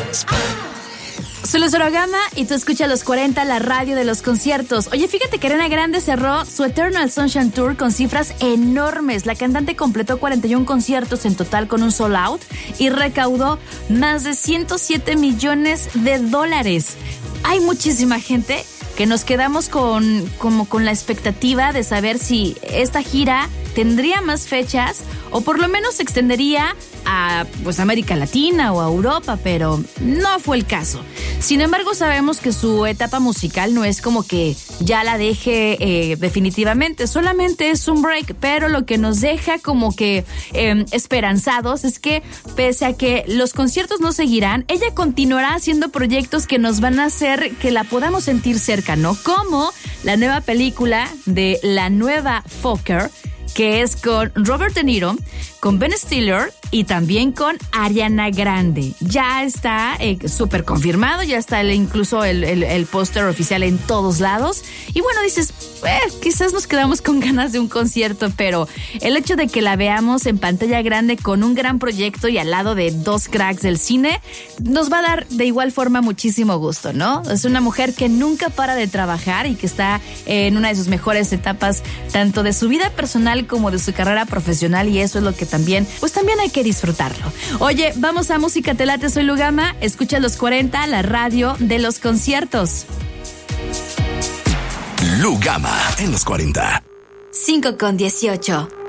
Soy Lucero Gama y tú escuchas Los 40, la radio de los conciertos. Oye, fíjate que Ariana Grande cerró su Eternal Sunshine Tour con cifras enormes. La cantante completó 41 conciertos en total con un sold out y recaudó más de $107 millones. Hay muchísima gente que nos quedamos con la expectativa de saber si esta gira tendría más fechas o por lo menos se extendería a América Latina o a Europa, pero no fue el caso. Sin embargo, sabemos que su etapa musical no es como que ya la deje definitivamente, solamente es un break, pero lo que nos deja como que esperanzados es que pese a que los conciertos no seguirán, ella continuará haciendo proyectos que nos van a hacer que la podamos sentir cerca, ¿no? Como la nueva película de la nueva Fokker, que es con Robert De Niro, con Ben Stiller y también con Ariana Grande. Ya está súper confirmado, ya está incluso el póster oficial en todos lados. Y bueno, dices, quizás nos quedamos con ganas de un concierto, pero el hecho de que la veamos en pantalla grande con un gran proyecto y al lado de dos cracks del cine, nos va a dar de igual forma muchísimo gusto, ¿no? Es una mujer que nunca para de trabajar y que está en una de sus mejores etapas, tanto de su vida personal como de su carrera profesional, y eso es lo que también hay que disfrutarlo. Oye, vamos a Música Te Late, soy Lugama, escucha Los 40, la radio de los conciertos. Lugama en Los 40. 5:18.